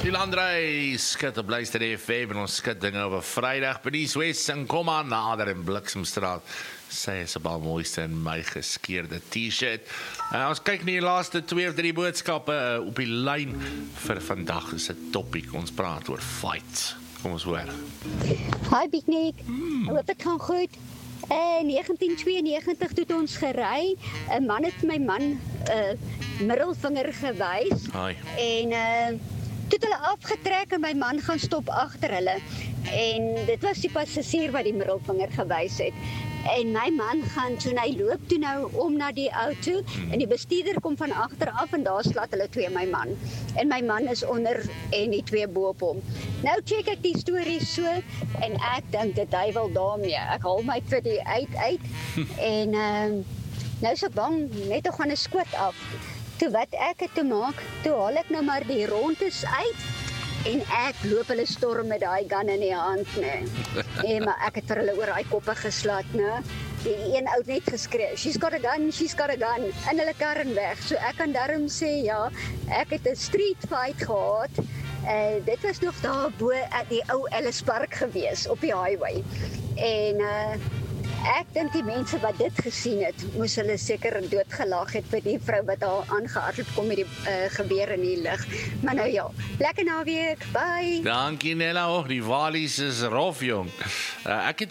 Die landrei skit op Luister FM en ons skit dinge over Vrydag by die Wes en kom aan nader in Bliksemstraat. Sy is op al mooiste in my geskeerde t-shirt. Ons kyk na die laaste 2 of 3 boodskappe op die lyn vir vandag is 'n topic. Ons praat oor fights. Kom ons hoor. Hi Piknik, hoop dit gaan goed. 1992 het ons gery. 'n Man het my man middelvinger gewys. Hi. En toe het hulle afgetrek en my man gaan stop agter hulle. En dit was die passasier wat die middelvinger gewys het. En my man gaan toe hy loop toe nou om na die auto en die bestuurder kom van agter af en daar slat hulle 2 my man. En my man is onder en die 2 bo op hom. Nou check ek die storie so en ek dink dit hy wil daarmee. Ek haal my vir die uit en nou is ek bang net om gaan 'n skoot af. Toe wat ek het te maak, toe haal ek nou maar die rondes uit en ek loop hulle storm met daai gun in die hand, nee. Maar ek het vir hulle oor daai koppe geslat, nee. Die een ou net geskree, she's got a gun, in hulle kar en weg. So ek kan daarom sê, ja, ek het 'n street fight gehad. Dit was nog daar bo die ou Ellis Park gewees, op die highway. En ek dink die mense wat dit gesien het, moes hulle seker doodgelag het vir die vrou wat haar aangehardloop kom met die geweer in die lug. Maar nou ja, lekker naweek, bye! Dankie Nella, die walies is rof jong. Ek het